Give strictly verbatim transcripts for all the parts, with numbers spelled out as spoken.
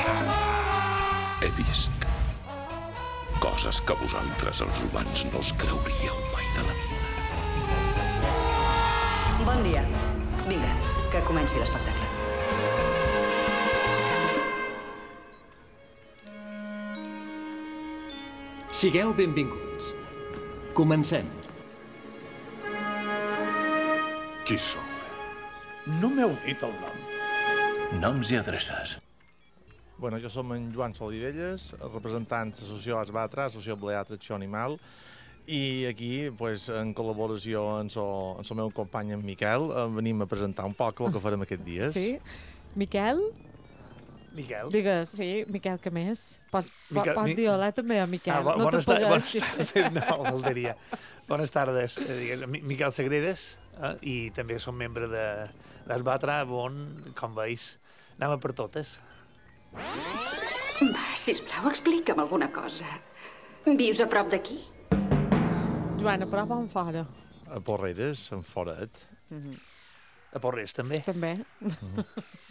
He vist coses que vosaltres, els humans, no us creuríeu mai de la vida. Bon dia. Vinga, que comenci l'espectacle. Sigueu benvinguts. Comencem. Qui sou? No m'heu dit el nom. Noms i adreces. Bueno, jo som en Joan Solivelles, representant de l'Associació Asbatra, Associació Balear Tracció Animal, i aquí, pues, en col·laboració amb el meu company en Miquel, venim a presentar un poc el que farem aquests dies. Sí. Miquel? Miquel? Digues, sí, Miquel, què més? Pot, Miquel, pot mi... dir hola també a Miquel. Ah, bo, no bones, ta bones dir. tardes, no, voldria. Bones tardes. Eh, digues, Miquel Sagredes, eh, i també som membre de d'Asbatra, on, com veus, anem a per totes. Va, sisplau, explica'm alguna cosa. Vius a prop d'aquí? Joana, però on fora? A Porreres, en Foret. Mm -hmm. A Porres, també? També. Mm -hmm.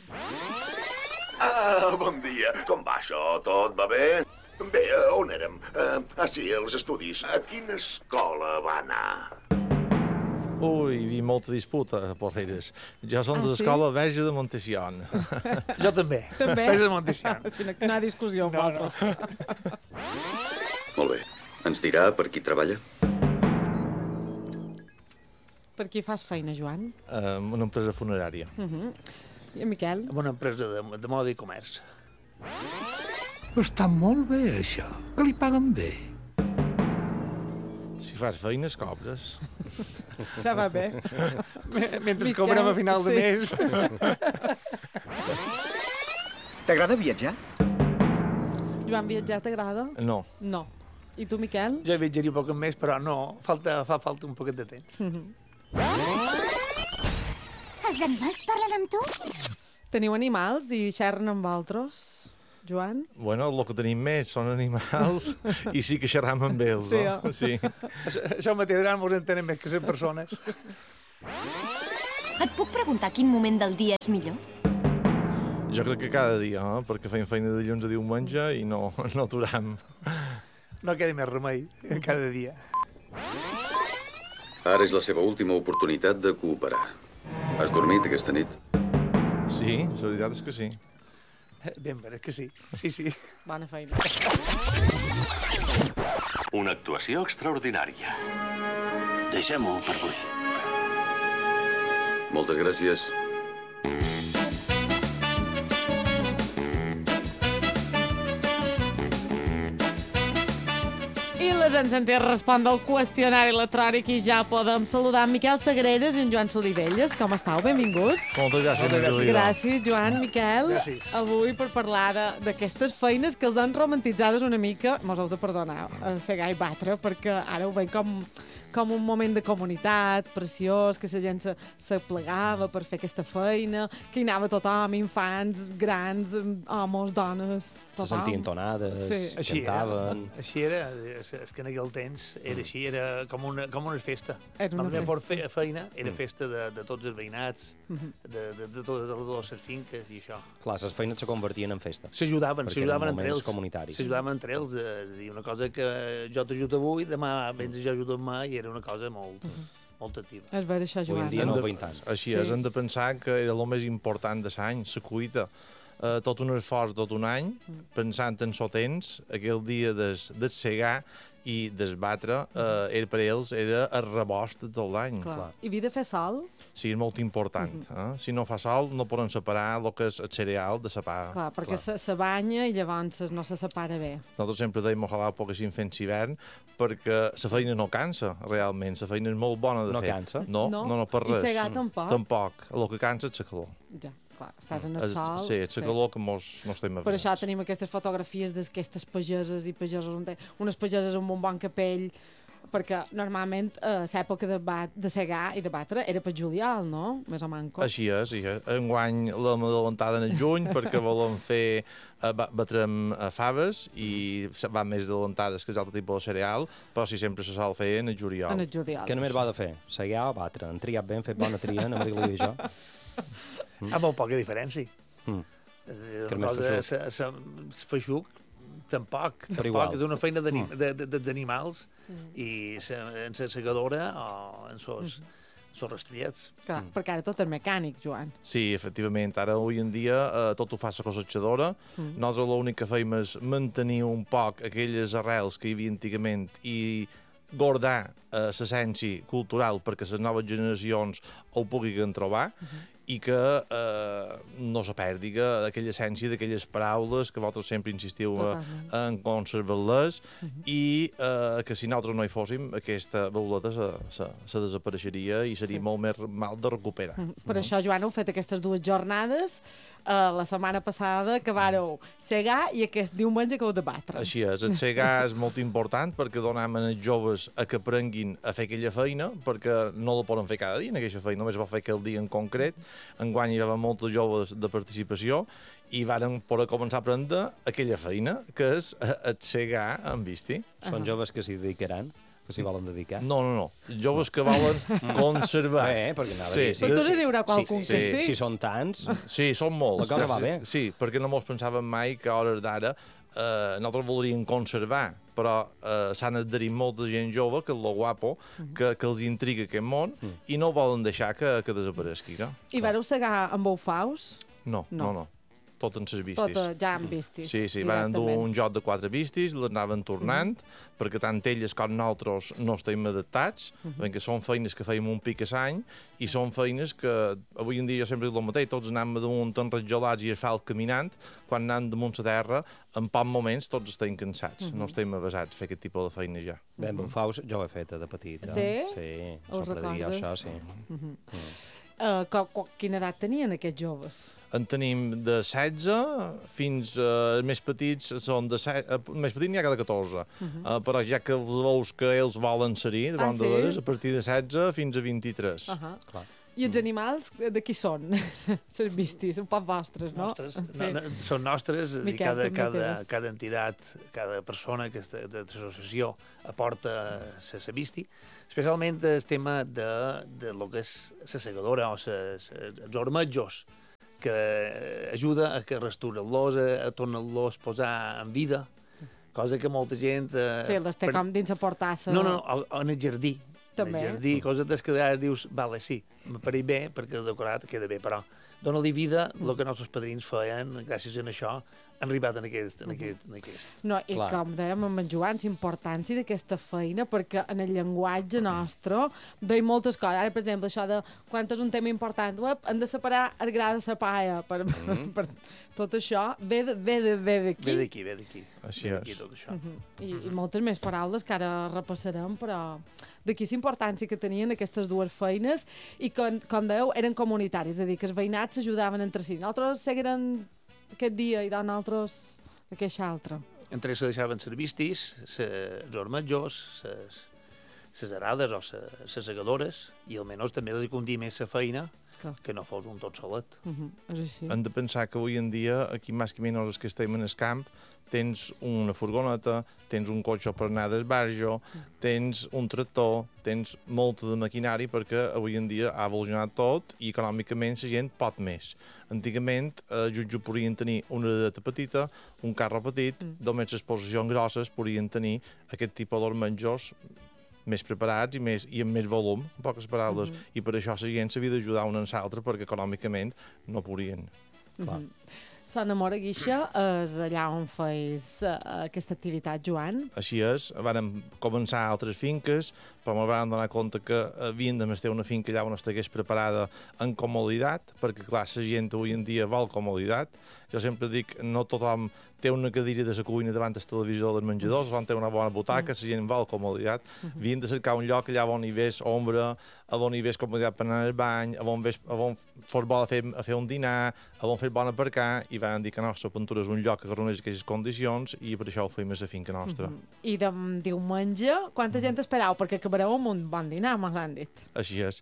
Ah, bon dia. Com va això? Tot va bé? Bé, on érem? Uh, ah, sí, als estudis. A quina escola va anar? Ui, hi havia molta disputa a Porreres. Jo som ah, de l'escola sí? Verge de Montesión. Jo també. També? Verge de Montesión. Sí, no hi ha discussió amb no, altres. No. Molt bé. Ens dirà per qui treballa? Per qui fas feina, Joan? Uh, una empresa funerària. Uh -huh. I en Miquel? En una empresa de, de moda i comerç. Està molt bé, això. Que li paguen bé. Si fas feines, cobres. Ja va bé. Mentre Miquel, cobrem a final de sí. mes. T'agrada viatjar? Joan, viatjar t'agrada? No. No. I tu, Miquel? Jo viatjaria un poc més, però no. Falta, fa falta un poquet de temps. Mm -hmm. Els animals parlen amb tu? Teniu animals i xerren amb altres, Joan? Bueno, el que tenim més són animals i sí que xerram amb ells, sí, no? Oh. Sí. Això, això mateix gran mos entenen més que ser persones. Et puc preguntar quin moment del dia és millor? Jo crec que cada dia, eh? Perquè feim feina de dilluns a diumenge i no, no aturam. No queda més remei, cada dia. Ara és la seva última oportunitat de cooperar. Has dormit aquesta nit? Sí, la veritat és que sí. Ben bé, és que sí. Sí, sí. Bona feina. Una actuació extraordinària. Deixem-ho per avui. Moltes gràcies. I les encenters respon del qüestionari electrònic i ja podem saludar Miquel Sagredes i en Joan Solivelles. Com estàu? Benvinguts. Moltes gràcies. Moltes gràcies. Gràcies, Joan, Miquel. Gràcies. Avui per parlar d'aquestes feines que els han romantitzades una mica, mos heu de perdonar, a segar i batre, perquè ara ho veiem com, com un moment de comunitat preciós, que la gent se, se plegava per fer aquesta feina, que hi anava tothom, infants, grans, homes, dones, tothom. Se sentien tonades, sí. Així cantaven... Era, així era, és que en aquell temps era així, era com una, com una festa. Era una la meva festa. fe, feina era festa de, de tots els veïnats, de, de, de totes les finques i això. Clar, les feines se convertien en festa. S'ajudaven, Perquè s'ajudaven eren entre moments ells. comunitaris. S'ajudaven entre ells, a dir una cosa que jo t'ajudo avui, demà vens jo ajudo demà, i era una cosa molt, molt activa. És ver això, Joan. Avui en dia no ho veiem tant. Així Sí. és, hem de pensar que era el més important de l'any, la cuita. Uh, tot un esforç tot un any, pensant en el temps, aquell dia des, de segar i desbatre, uh, era per ells era el rebost de tot l'any. I havia de fer sol? Sí, és molt important. Uh -huh. eh? Si no fa sol, no poden separar el que és el cereal de la pa. Clar, perquè se, se banya i llavors no se separa bé. Nosaltres sempre dèiem ojalà ho poguéssim fer en hivern, perquè la feina no cansa, realment. La feina és molt bona de no fer. Cansa? No, no, no, no, per res. I segar tampoc? Tampoc. El que cansa és la calor. Ja, clar, estàs en el Es, sol. sí, és la calor que mos, no estem Per això tenim aquestes fotografies d'aquestes pageses i pagesos, on té unes pageses amb un bon capell, perquè normalment a l'època de, bat, de segar i de batre era per juliol, no? Més o manco. Així és, sí. Enguany l'hem adelantada en juny perquè volem fer, uh, batrem uh, faves i van més adelantades que és altre tipus de cereal, però si sempre se sol fer en el juliol. En el juliol. Què només va de fer? Segar o batre? Han triat ben, fet bona tria, no m'agradaria jo. Mm. Amb molt poca diferència. Mm. És a dir, Que una només cosa, feixuc. se, se, feixuc, tampoc, Per tampoc, igual. és una feina d'anim- Mm. de, de, dels animals, i se, en la segadora o en sos, sos rastrillets. Clar, perquè ara tot és mecànic, Joan. Sí, efectivament. Ara, avui en dia, eh, tot ho fa la cossetxadora. Mm. Nosaltres l'únic que fem és mantenir un poc aquelles arrels que hi havia antigament i guardar eh, l'essència cultural perquè les noves generacions ho puguin trobar i que eh, no se perdi aquella essència d'aquelles paraules que vosaltres sempre insistiu eh, en conservar-les i eh, que si nosaltres no hi fóssim, aquesta beuleta se, se, se desapareixeria i seria Sí. molt més mal de recuperar. Per això, Joan, heu fet aquestes dues jornades eh, la setmana passada que vareu segar i aquest diumenge que heu de batre. Així és, el segar és molt important perquè donem als joves a que aprenguin a fer aquella feina, perquè no la poden fer cada dia en aquesta feina, només va fer aquell dia en concret. Enguany hi havia molts joves de participació i varen poder començar a aprendre aquella feina, que és el segar en bisti. Són joves que s'hi dedicaran? Que s'hi volen dedicar? No, no, no. Joves que volen conservar. Bé, perquè anava Sí, a dir... Però tots n'hi haurà qualcun sí, que sí. Si són tants... Sí, són molts. La cosa va bé. Sí, perquè no mos pensàvem mai que a hores d'ara eh, nosaltres voldríem conservar, però eh, s'han adherit molta gent jove, que és lo guapo, que, que els intriga aquest món, i no volen deixar que, que desapareixi. No? I vareu segar amb boufaus? No, No. no, no. Tot en ses vistis. Tot eh, ja amb vistis. Sí, sí, van dur directament. un joc de quatre vistis, l'anaven tornant, perquè tant elles com nosaltres no estem adaptats, perquè són feines que feim un pic a l'any, i són feines que, avui en dia jo sempre dic el mateix, tots anem damunt enrajolats i asfalt caminant, quan anem damunt la terra, en pocs moments tots estem cansats, no estem avasats a fer aquest tipus de feina ja. Bé, amb Faus jo ho he fet eh, de petit. Eh? Sí? Sí, Ho sempre dia recordes? això, sí. Mhm. Uh, co- co- quina edat tenien aquests joves? En tenim de setze fins a uh, més petits, són de set, uh, més petits n'hi ha cada catorze, uh, però ja que els veus que ells volen ser-hi, de Ah, bon sí? de veres, a partir de setze fins a vint-i-tres. Uh -huh. Clar. I els animals, de qui són? Les vistis, un poc vostres, no? Nostres, Sí. no, no, són nostres, i Miquel, cada, també cada, teves. cada entitat, cada persona que és de, de l'associació aporta sa, sa visti, especialment el tema de, de lo que és la segadora o sa, sa, els ormetjos, que ajuda a que restaurar-los, a, a tornar-los a posar en vida, cosa que molta gent... Eh, Sí, les té per- com dins la portassa. No, no, no, en el jardí. També. En el jardí, coses des que ara dius, vale, sí, m'apareix bé, perquè el decorat queda bé, però dona-li vida el que els nostres padrins feien, gràcies a això, han arribat en aquest... En aquest, en aquest. No, i Clar. com dèiem amb en Joan, la importància d'aquesta feina, perquè en el llenguatge nostre deim moltes coses. Ara, per exemple, això de quan és un tema important, uep, hem de separar el gra de la paia, per, Mhm. per tot això, ve de- ve de- ve d'aquí. Ve d'aquí, ve d'aquí. Així Ve d'aquí és. tot això. Mhm. I, I moltes més paraules que ara repassarem, però d'aquí la importància que tenien aquestes dues feines i, com, com dèieu, eren comunitaris, és a dir, que els veïnats s'ajudaven entre si. Nosaltres seguirem aquest dia i nosaltres aquest altre. Entre se deixaven ser vistis, els ormetjos, les arades o les segadores, i almenys també els condia més la feina, Clar. que no fos un tot solet. Uh -huh. És així. Hem de pensar que avui en dia, aquí més que menys els que estem en el camp, tens una furgoneta, tens un cotxe per anar d'esbarjo, tens un tractor, tens molta de maquinari, perquè avui en dia ha evolucionat tot i econòmicament la gent pot més. Antigament, eh, jutge podien tenir una redeta petita, un carro petit, mm. només les exposicions grosses podien tenir aquest tipus d'ormenjos més preparats i, més, i amb més volum, en poques paraules, mm -hmm. i per això la gent s'havia d'ajudar un en l'altre perquè econòmicament no podien. Clar. Mm -hmm. Sona Mora Guixa és allà on feis uh, aquesta activitat, Joan? Així és, vam començar a altres finques, però ens vam donar compte que havien de ter una finca allà on estigués preparada en comoditat, perquè, clar, la gent avui en dia vol comoditat. Jo sempre dic, no tothom té una cadira de la cuina davant del televisor dels menjadors, on té una bona butaca, la gent vol comoditat. Havien de cercar un lloc allà on hi ves ombra, on hi ves comoditat per anar al bany, on ves, on fos bo a fer, a fer un dinar, on fer bon aparcar, i van dir que la nostra pintura és un lloc que reuneix aquestes condicions i per això ho feim a la finca nostra. Mm -hmm. I de diumenge, quanta gent esperau? Perquè acabareu amb un bon dinar, me l'han dit. Així és.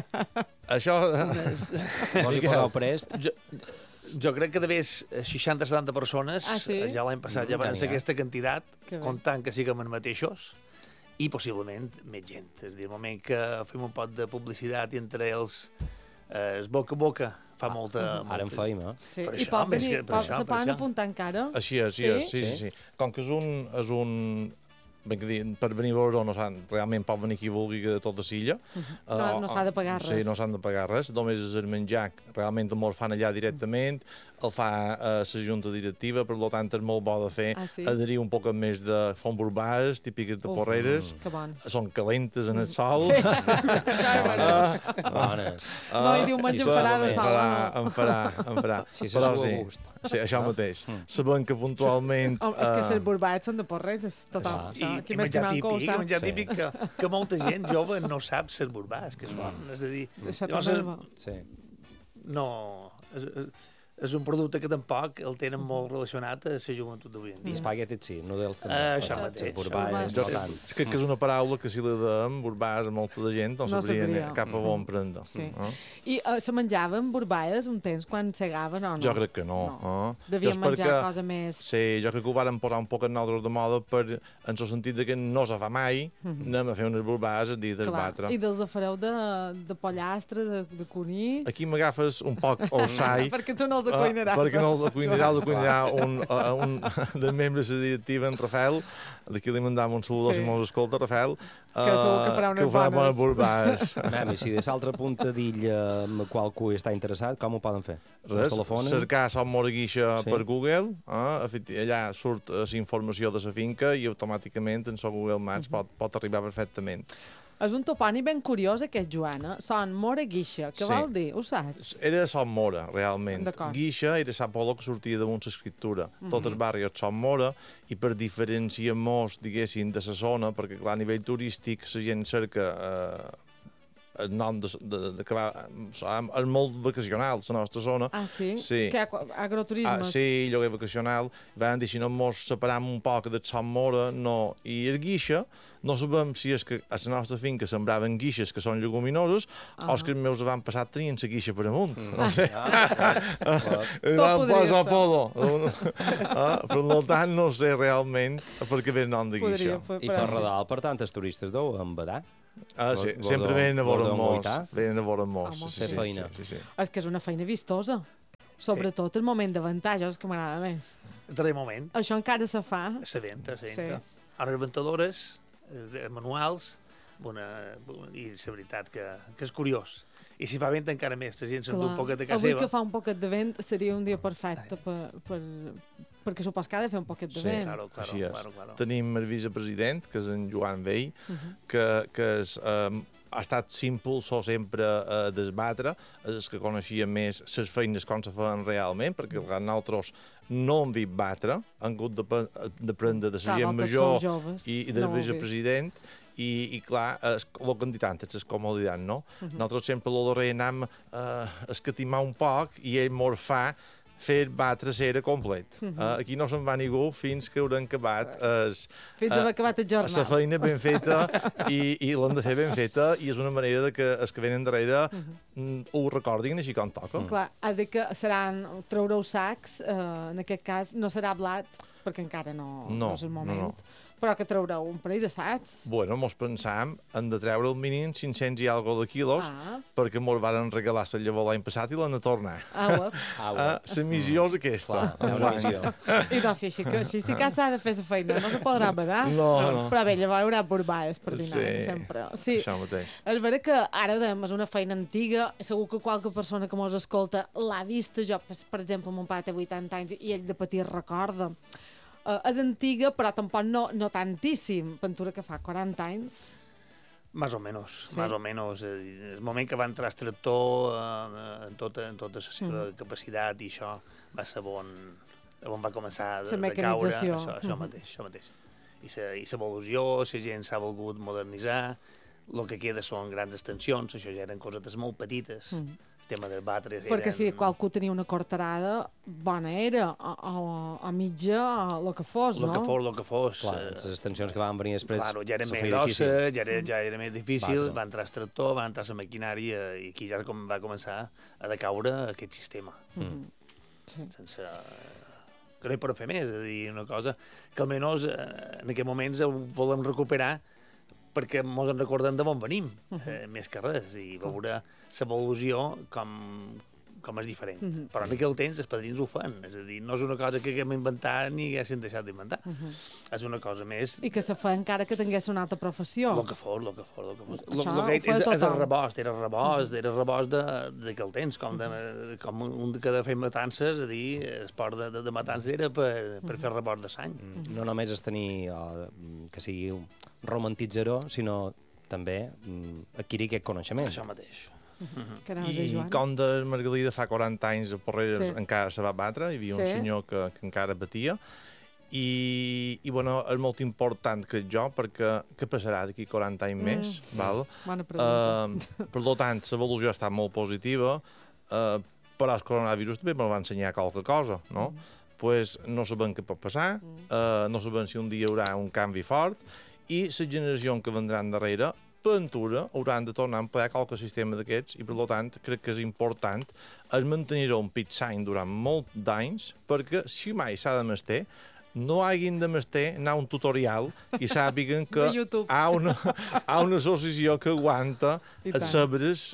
Això... Vos hi podeu prest? Jo, jo crec que d'haver seixanta setanta persones, Ah, sí? ja l'any passat ja Mm, van ser tenia. aquesta quantitat, Que bé. comptant que siguem els mateixos, i possiblement més gent. És a dir, el moment que fem un pot de publicitat i entre ells eh, es boca a boca fa molta... Ara en feim, eh? Sí. Per I això, pot més venir, que per pot, això, se per poden això. apuntar encara? Així és, sí, és, sí, sí, sí. Com que és un... És un ben que dir, per venir a veure no s'han, realment pot venir qui vulgui de tota l'illa. Uh-huh. No, no s'ha de pagar res. Sí, no s'han de pagar res. Només és el menjar, realment el fan allà directament, el fa a la junta directiva, per tant és molt bo de fer, ah, sí? adherir un poc més de font burbades, típiques de porreres. Que bons. Són calentes en el sol. Sí. Bones. Bones. No, i diumenge em farà de sol. Em farà, em farà. Sí, Però sí, sí, sí, això mateix. Sabem que puntualment... Oh, és que les burbades són de porreres, total. I, i menjar típic, i menjar típic que, que molta gent jove no sap ser burbars, que són. És a dir, llavors, sí. no... És, és un producte que tampoc el tenen molt relacionat a la joventut d'avui en dia. Espaguetis sí, noodles també. Uh, això mateix. Burbades, no tant. Crec que és una paraula que si la dèiem, burbades, a molta de gent, no, no sabria cap a on prendre. Sí. Uh? I uh, se menjaven burbades un temps quan segaven o no? Jo crec que no. no. Eh? Devien menjar perquè, cosa més... Sí, jo crec que ho varen posar un poc en nosaltres de moda per, en el sentit de que no se fa mai, uh -huh. anem a fer unes burbades a dir del batre. I dels fareu de, de pollastre, de, de conill... Aquí m'agafes un poc outside. perquè tu no els cuinaràs. Uh, perquè no els cuinarà, el cuinarà un, uh, un de membres de la directiva, en Rafael. D'aquí li mandam un saludo, sí. Si mos escolta, Rafael. Uh, que segur que farà unes que farà bones burbades. Mem, I si de l'altra punta d'illa amb qual cui està interessat, com ho poden fer? Res, cercar Som Mora Guixa sí. per Google, eh? Allà surt la informació de la finca i automàticament en el Google Maps uh -huh. pot, pot arribar perfectament. És un topònim ben curiós, aquest, Joana. Son Mora Guixa. Què sí. vol dir? Ho saps? Era Son Mora, realment. Guixa era la polo que sortia damunt l'escriptura. Uh -huh. Tot el barri és Son Mora i per diferenciar-nos, diguéssim, de la zona, perquè clar, a nivell turístic la gent cerca eh, el nom de, de, de que va... És molt vacacional, la nostra zona. Ah, sí? Sí. Que agroturisme. Ah, sí, lloguer vacacional. Van dir, si no mos separam un poc de Son Mora, no. I el guixa, no sabem si és que a la nostra finca sembraven guixes, que són lleguminoses, uh -huh. o és que els meus avantpassats tenien la guixa per amunt. Mm. No sé. Van posar podo. Per tant, no sé realment per què ve el nom de guixa. I per Redal, per tant, els turistes deuen badar. Ah, sí, Godó, sempre venen a veure'n molts. Venen a veure'n molts. Sí, sí, feina. Sí, sí, sí. És que és una feina vistosa. Sobretot sí. el moment d'avantatges, que m'agrada més. El darrer moment. Això encara se fa. Se venta, se venta. Sí. Ara les ventadores, manuals, una, i la veritat que, que és curiós. I si fa vent encara més, la gent s'endú un poquet a casa Avui seva. que fa un poquet de vent seria un dia perfecte per, per, perquè supos que ha de fer un poquet de sí, vent. Claro, claro, així és. Claro, claro. Tenim el vicepresident, que és en Joan Vell, uh -huh. que, que és, um, ha estat s'impulsor sempre a uh, desbatre, és que coneixia més les feines com se feien realment, perquè uh -huh. nosaltres no hem vist batre, han hagut d'aprendre de la gent major i, i del no vicepresident, I, i clar, el que han dit antes, és comoditat, no? Uh -huh. Nosaltres sempre lo darrer anem a uh, escatimar un poc i ell mos fa fer batre cera complet. Uh -huh. uh, aquí no se'n va ningú fins que haurem acabat es, fins uh, acabat el jornal. La feina ben feta i, i l'hem de fer ben feta i és una manera de que els que venen darrere uh -huh. ho recordin així com toca. Uh -huh. Clar, has dit que seran, traureu sacs, uh, en aquest cas no serà blat, perquè encara no, no, no és el moment. No, no. Però que traureu un parell de sacs. Bueno, mos pensam, hem de treure el mínim cinc-cents i algo de quilos, ah. perquè mos varen regalar la llavor l'any passat i l'han de tornar. Ah, ah, la missió és aquesta. Clar, una missió. I no, sí, sí, que, sí, sí que s'ha de fer la feina, no se podrà badar. No, no. Però bé, llavors hi haurà burbades per dinar, sí, sempre. Sí, això mateix. És vera que ara dèiem, és una feina antiga, segur que qualque persona que mos escolta l'ha vista. Jo, per exemple, mon pare té vuitanta anys i ell de petit recorda. Uh, és antiga, però tampoc no, no tantíssim. Ventura que fa quaranta anys. Más o menos, sí. más o menos. El moment que va entrar el tractor eh, en, tota, en tota la seva mm. capacitat i això va ser on, on va començar de, de caure. Això, això, mm. mateix, això mateix. I l'evolució, la gent s'ha volgut modernitzar, el que queda són grans extensions, això ja eren cosetes molt petites. Mm. El tema del batre... Perquè eren... si qualcú tenia una cortarada, bona era, a, a, a mitja, o el que fos, lo no? El que fos, el que fos. Clar, les extensions que van venir després... Claro, ja era més grossa, ja era, ja era més difícil, va entrar el tractor, va entrar la maquinària, i aquí ja com va començar a decaure aquest sistema. Mm. Sí. Sense... que no hi podem fer més, és a dir, una cosa que almenys en aquests moments ho volem recuperar perquè mos en recordem de on venim, eh, més que res, i veure l'evolució com, com és diferent. Uh -huh. Però en aquell temps els padrins ho fan, és a dir, no és una cosa que haguem inventat ni haguessin deixat d'inventar. Uh -huh. És una cosa més... I que se fa encara que tingués una altra professió. Lo que fos, lo que fos, lo que fos. Lo, Això lo que ho és, fa és el tothom. rebost, era rebost, era rebost d'aquell temps, com, de, com un que de fer matances, és a dir, esport de, de, de matances era per, per fer rebost de sang. Mm. No només és tenir, uh, que sigui un romantitzador, sinó també um, adquirir aquest coneixement. Això mateix. Uh-huh. I com de Margalida fa quaranta anys a Porreres sí. encara se va batre, hi havia sí. un senyor que, que encara patia, i, i bueno, és molt important, crec jo, perquè què passarà d'aquí quaranta anys mm. més? Val? Bona pregunta. Uh, per tant, l'evolució ha estat molt positiva, uh, però el coronavirus també me va ensenyar qualque cosa, no? Mm. Pues no sabem què pot passar, uh, no sabem si un dia hi haurà un canvi fort, i la generació que vendran darrere per ventura hauran de tornar a emplear qualque sistema d'aquests i, per tant, crec que és important es mantenir un pit sany durant molt d'anys perquè, si mai s'ha de mester, no hagin de mester anar a un tutorial i sàpiguen que hi ha una, ha una associació que aguanta els sabres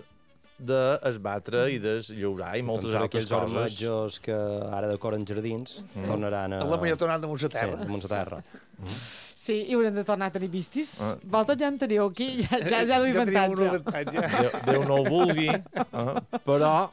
d'esbatre i de llaurar i moltes doncs altres coses. Aquells ormetjos que ara decoren jardins sí. tornaran a... A la millor tornant damunt la terra. Sí, damunt la terra. Mm. Sí, i haurem de tornar a tenir vistis. Uh, Vosaltres ja en teniu aquí, ja, ja, ja heu inventat. Ja Déu, Déu no ho vulgui, uh, però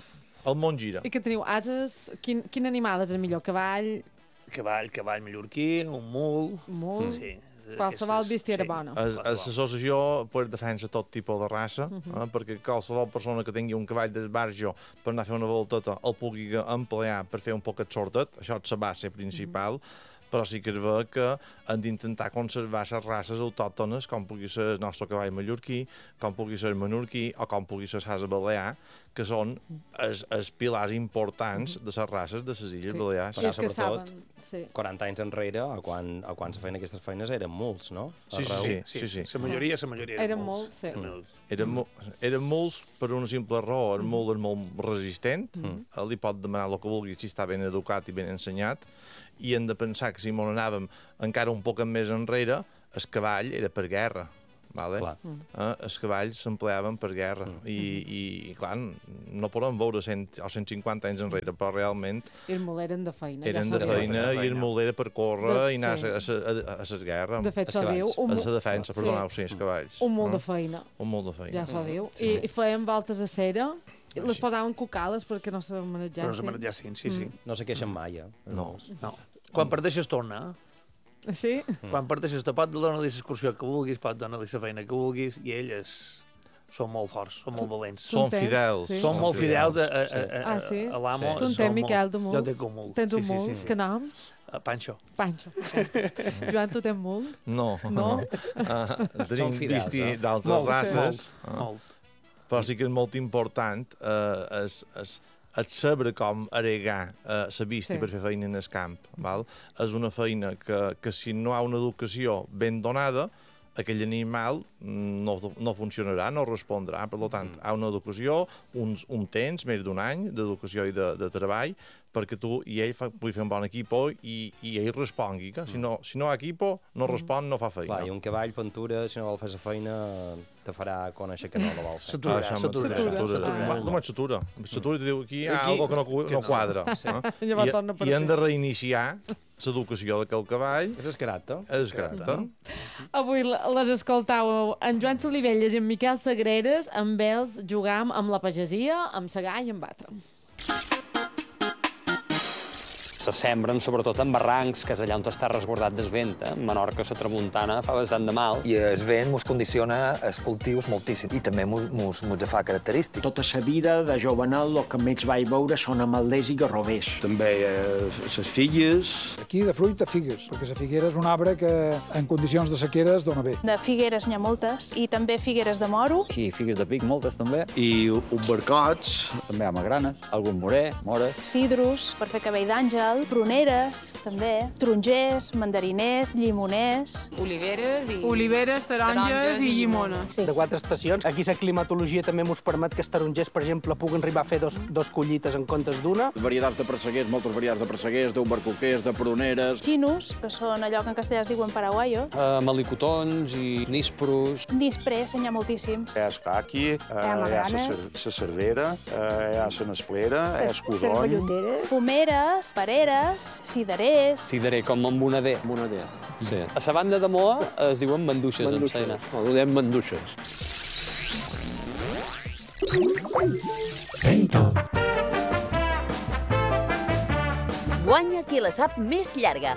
el món gira. I que teniu ases? Quin, quin animal és el millor? Cavall? Cavall, cavall mallorquí, un mul... Un mul? Sí. Qualsevol bèstia era sí. bona. L'associació pues, defensa tot tipus de raça, uh -huh. eh, perquè qualsevol persona que tingui un cavall d'esbarjo per anar a fer una volteta el pugui emplear per fer un poquet sortet, això és la base principal, uh -huh. però sí que es veu que hem d'intentar conservar les races autòctones, com pugui ser el nostre cavall mallorquí, com pugui ser el menorquí o com pugui ser l'asa balear, que són els, els pilars importants de les races de les Illes sí. Balears. Però, sobretot, saben, sí. quaranta anys enrere, a quan, a quan se feien aquestes feines, eren molts, no? Sí, sí, sí. sí, sí. La majoria, la majoria eren, eren molts. molts, sí. Mm. Eren, mo eren molts per una simple raó, el mul és molt resistent, mm. li pot demanar el que vulgui si està ben educat i ben ensenyat, i hem de pensar que si m'on anàvem encara un poc més enrere, el cavall era per guerra. Vale? Mm. Eh, els cavalls s'empleaven per guerra mm. I, i, i, clar, no podem veure cent o cent cinquanta anys enrere, però realment... I el mul eren de feina. Eren ja de feina, feina i el mul era per córrer de, i anar sí. a la guerra. De fet, s'ho diu... A la defensa, sí. perdoneu, sí, els cavalls. Un mul de feina. Un mul de feina. Ja s'ho diu. Sí, I, sí. I feien voltes a cera, i les posaven cucales perquè no se manegessin. Però no se manegessin, sí, sí. Mm. No se queixen mai, eh? No. no. Quan parteixes torna, sí? Mm. Quan parteixes te pot donar l'excursió que vulguis, pot donar-li la feina que vulguis, i ells són molt forts, són molt valents. Són fidels. Sí. Són molt fidels a, a, a, ah, sí? a l'amo. Tu en tens, Miquel, de muls? Jo tenc un mul. Tens un sí, mul? Sí, sí, sí. Que nom? Uh, Pancho. Pancho. Joan, tu tens mul? No. No? Uh, tenim vist eh? d'altres molt, races. Molt, uh. molt. Però sí que és molt important eh, és, és, és saber com aregar la eh, vista sí. per fer feina en el camp. Val? És una feina que, que si no hi ha una educació ben donada, aquell animal no, no funcionarà, no respondrà. Per tant, hi ha una educació, uns, un temps, més d'un any, d'educació i de, de treball, perquè tu i ell fa, pugui fer un bon equipo i, i ell respongui. Que si, no, si no hi ha equipo, no respon, no fa feina. Clar, i un cavall, pintura, si no vol fer la feina, te farà conèixer que no la vol fer. S'atura, s'atura. Només s'atura. S'atura i diu, aquí hi ha alguna cosa que no, no quadra. Sí. I, I hem de reiniciar l'educació d'aquell cavall. És el caràcter. És el caràcter. Avui les escoltàveu en Joan Solivelles i en Miquel Sagreres. Amb ells jugam amb la pagesia, amb segar i amb batre. Se sembren sobretot en barrancs, que és allà on està resguardat del vent. Eh? Menorca, la tramuntana, fa bastant de mal. I el vent mos condiciona els cultius moltíssim i també mos, mos, mos fa característic. Tota la vida de jovenal el que més vaig veure són ametllers i garrovers. També les eh, figues. Aquí de fruita, figues, perquè la figuera és un arbre que en condicions de sequera es dona bé. De figueres n'hi ha moltes i també figueres de moro. Aquí figues de pic, moltes també. I umbercots. També home grana, algun morer, mora. Cidrus, per fer cabell d'àngel. juliol, pruneres, també, tarongers, mandariners, llimoners... Oliveres i... Oliveres, taronges i llimones. De quatre estacions. Aquí la climatologia també ens permet que els tarongers, per exemple, puguen arribar a fer dos, dos collites en comptes d'una. Varietats de presseguers, moltes varietats de presseguers, d'ubercoquers, de pruneres... Xinos, que són allò que en castellà es diuen paraguayos. Uh, melicotons i nísperos. Nispres, n'hi ha moltíssims. Hi ha escaqui, hi ha la cervera, hi ha la nesplera, hi ha escudony... Pomeres, pereres, ciderers... Ciderer, com amb una D. Amb una D, sí. A la banda de Moa es diuen manduixes, en cena. No, ho diem manduixes. Guanya qui la sap més llarga.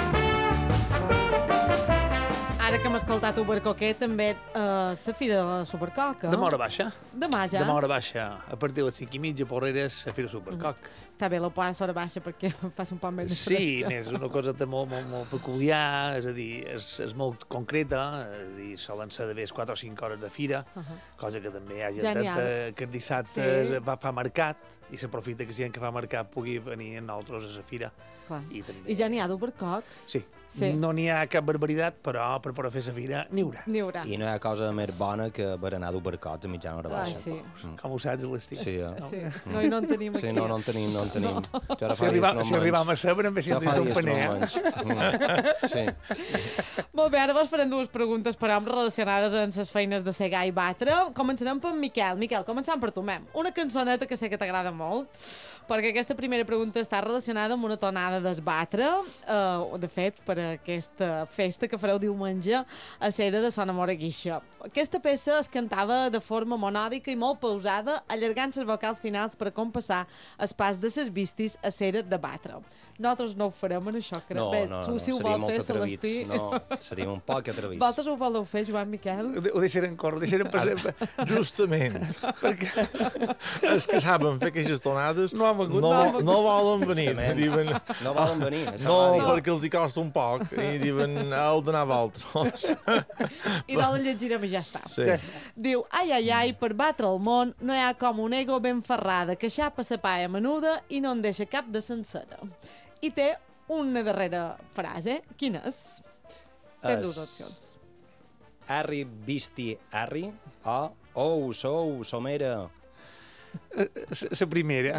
Ara que hem escoltat Ubercoquer, també eh, la Fira de la Supercoca. Demà hora baixa. Demà ja. Demà hora baixa. A partir de les cinc i mitja, Porreres, la Fira Supercoc. Mm. Està bé, la posa hora baixa perquè passa un poc més de Sí, fresca. més una cosa molt, molt, molt peculiar, és a dir, és, és molt concreta, és a dir, solen ser de més quatre o cinc hores de fira, uh -huh. cosa que també hi ha gent Genial. que els dissabtes Sí. va, fa mercat i s'aprofita que gent que fa mercat pugui venir amb nosaltres a la fira. Clar. I, també... I ja n'hi ha d'Ubercocs? Sí. Sí. No n'hi ha cap barbaritat, però per poder fer la fira n'hi haurà. N'hi haurà. I no hi ha cosa més bona que berenar d'ubercots a mitjana hora baixa. Ah, sí. Mm. Com ho saps a l'estiu? Sí, eh? Sí. No, i no en tenim aquí. Sí, no, no en tenim, no en tenim. No. Jo ara Si, fa arriba, dies que no si menys. arribàvem a saber, em Ja deixem fa un dies que no paner. menys. Mm. Sí. Molt bé, ara vos farem dues preguntes, però relacionades amb les feines de segar i batre. Començarem per Miquel. Miquel, començant per tu, mem. Una cançoneta que sé que t'agrada molt, perquè aquesta primera pregunta està relacionada amb una tonada d'esbatre, eh, de fet, per aquesta festa que fareu diumenge a Cera de Son Amor a Guixa. Aquesta peça es cantava de forma monòdica i molt pausada, allargant les vocals finals per compassar el pas de ses vistis a Cera de batre. Nosaltres no ho farem en això, crec. No, bé, no, tu, no, si ho seríem vol molt fer, atrevits. Celestí. No, seríem un poc atrevits. Vosaltres ho voleu fer, Joan Miquel? Ho, de, ho deixarem córrer, ho deixarem passar. Justament. Perquè els que saben fer aquestes tonades no, hagut, no, no, no volen venir. Diuen, no volen venir. No, perquè els hi costa un poc i diuen, heu d'anar a vosaltres. I no la llegirem i ja està. Sí. Diu, ai, ai, ai, per batre el món no hi ha com un ego ben ferrada que xapa sa paia menuda i no en deixa cap de sencera. I té una darrera frase. Quina és? Té dues opcions. Arri, visti, arri, o ou, sou, somera. La primera.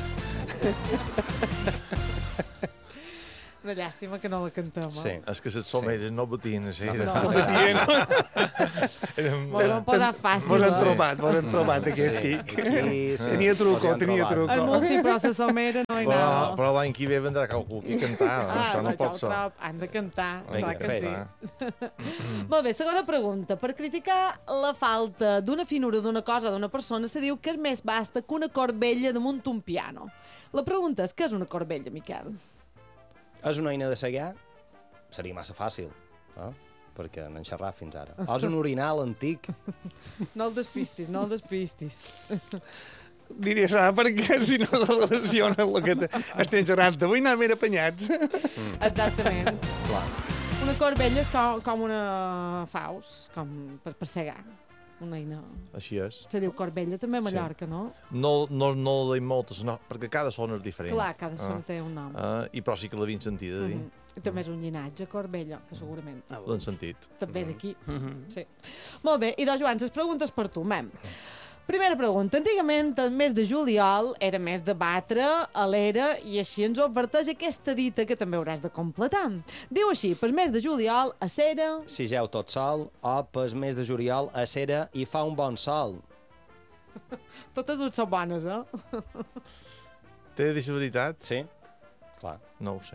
Una llàstima que no la cantem, eh? Sí. És que les someres sí. no batien a Cera. No, no batien. Mos hem posat fàcil. Mos hem trobat, mos hem trobat aquest pic. Tenia truco, tenia truco. El Mulsi, però la somera no hi anava. Però l'any que ve vendrà qualcú aquí a cantar. Això no pot ser. Han de cantar, clar que sí. Mm. Molt bé, segona pregunta. Per criticar la falta d'una finura d'una cosa d'una persona se diu que és més basta que una corbella damunt un piano. La pregunta és, què és una corbella, Miquel? És una eina de segar? Seria massa fàcil, eh? perquè n'han xerrat fins ara. O és un orinal antic? No el despistis, no el despistis. Diria ça, perquè si no se relaciona amb el que estem xerrant avui, anem ben apanyats. Mm. Exactament. Clar. Una corbella és com, com una faus, com per, per segar. Una eina. Així és. Se diu corbella també a Mallorca, sí. no? No, no, no la dic moltes, no, perquè cada zona és diferent. Clar, cada zona ah. té un nom. Ah, I però sí que l'havien sentit a dir. Mm -hmm. I també és un llinatge, corbella, que segurament... Ah, l'han sentit. També d'aquí. Mm -hmm. Sí. Molt bé, i doncs, Joan, les preguntes per tu, mem. Primera pregunta. Antigament, el mes de juliol era mes de batre a l'era i així ens ho adverteix aquesta dita que també hauràs de completar. Diu així, per mes de juliol, a Cera... Si geu tot sol, o per mes de juliol, a Cera i fa un bon sol. Totes dues són bones, eh? T'he de dir la veritat? Sí, clar. No ho sé.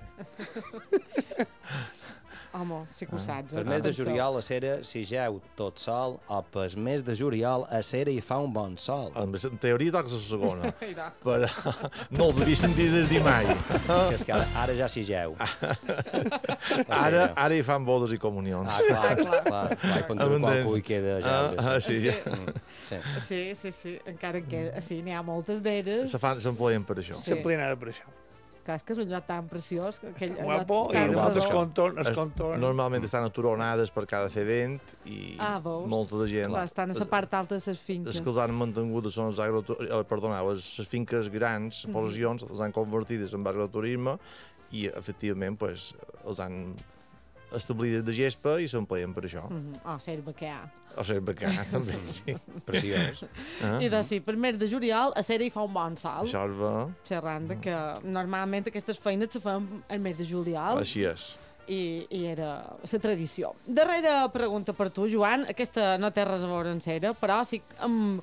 Home, sí que ho saps. Per mes de juliol a Cera, si geu tot sol, o per mes de juliol a Cera i fa un bon sol. En teoria toca la segona, però no els havia sentit a dir mai. És que ara, ara ja si geu. Ara, ara hi fan bodes i comunions. Ah, clar, clar, clar, clar, i per qualcú hi queda jeure. Ah, sí, ja. Sí, sí, sí, sí, encara en queda. Sí, n'hi ha moltes d'elles. S'empleen per això. S'empleen ara per això. Clar, és que és un lloc tan preciós. Que aquell, Està guapo i es contorn, es contorn. Normalment estan aturonades per cada fer vent i ah, molta de gent... Clar, estan a la part alta de les finques. Les que els han mantingut són els perdoneu, les finques grans, mm -hmm. poblacions, les han convertides en agroturisme i efectivament pues, els han establides de gespa i s'empleen per això. Mm -hmm. Oh, ser bacà. O ser bacà, també, sí. Preciós. Ah. I de sí, primer de juliol a Cera hi fa un bon sol. Això és bo. Xerrant de que normalment aquestes feines se fan el mes de juliol. Així és. I, i era la tradició. Darrera pregunta per tu, Joan. Aquesta no té res a veure amb Cera, però sí amb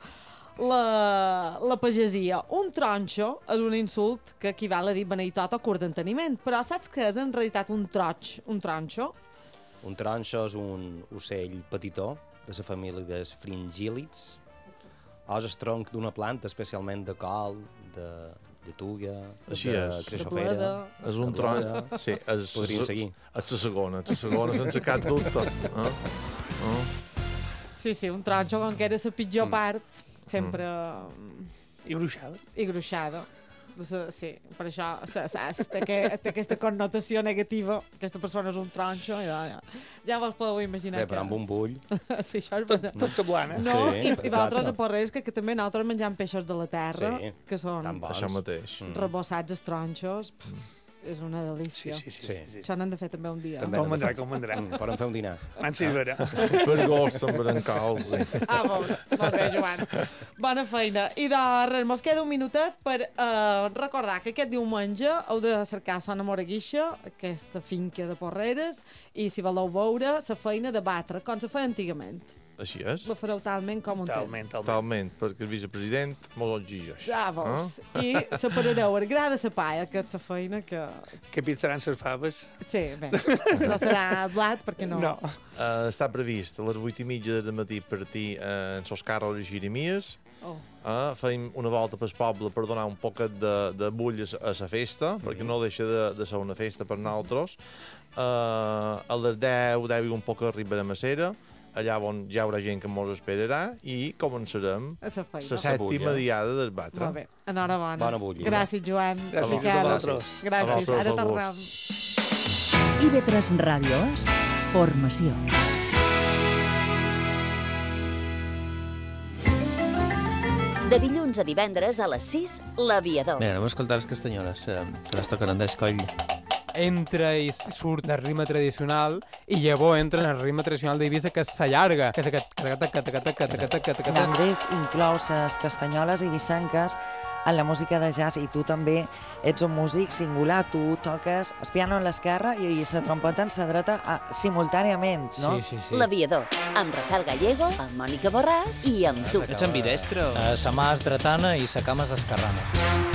la, la pagesia. Un tronxo és un insult que equival a dir beneir tot o curt d'enteniment, però saps què és en realitat un troig, un tronxo? Un tronxo és un ocell petitó de la família dels fringílids. És el tronc d'una planta, especialment de col, de, de tuga, Així de és. creixofera. És un tronc... Sí, és, podríem seguir. És la segona, és la segona, sense cap dubte. Eh? Oh. Sí, sí, un tronxo, com que era la pitjor part, sempre... I gruixada. I gruixada. Sí, per això saps, té, que, té aquesta connotació negativa. Aquesta persona és un tronxo. Ja, ja, ja vos podeu imaginar. Bé, però amb un bull. Sí, això és tot, tot semblant, eh? No, sí, i, i vosaltres exacte. a Porreres, que, que també nosaltres menjam peixos de la terra, sí, que són això mateix. rebossats els tronxos. És una delícia. Sí, sí, sí. sí. Això n'hem de fer també un dia. També com vendrà, com vendrà. Mm, podem fer un dinar. Man, sí, verà. Per gos se'n brancals. Sí. Ah, vols. Molt bé, Joan. Bona feina. I de res, mos queda un minutet per eh, recordar que aquest diumenge heu de cercar Sona Moraguixa, aquesta finca de Porreres, i si voleu veure la feina de batre, com se feia antigament. Així és. La fareu talment com un talment, temps. Talment, perquè el vicepresident mos exigeix. Ja vols. Eh? I separareu el gra de la palla, que és la feina que... Que pitjaran les faves. Sí, bé. No serà blat, perquè no... No. Uh, està previst a les vuit i mitja del matí partir uh, en sos carros de Jeremies. Oh. Uh, feim una volta pel poble per donar un poquet de, de bull a la festa, mm-hmm. perquè no deixa de, de ser una festa per nosaltres. Uh, a les deu, deu i un poc arribarem a Cera, allà on hi haurà gent que mos esperarà i començarem la sèptima diada del batre. Molt bé, enhorabona. Bona bulla. Gràcies, Joan. Gràcies, Gràcies. Gràcies. Ara tornem. I ve tres Ràdios, formació. De dilluns a divendres a les sis, l'Aviador. Mira, anem a escoltar les castanyoles, eh, que les toquen Andrés Coll. Entra i surt el ritme tradicional i llavors entra en el ritme tradicional d'Eivissa, que s'allarga, que és aquest... Andrés inclou les castanyoles eivissenques en la música de jazz i tu també ets un músic singular, tu toques el piano en l'esquerra i la trompeta en la dreta a, simultàniament, no? Sí, sí, sí. L'Aviador, amb Rafael Gallego, amb Mònica Borràs i amb tu. Ets ambidestro. Uh, sa mà és dretana i sa cama és esquerrana.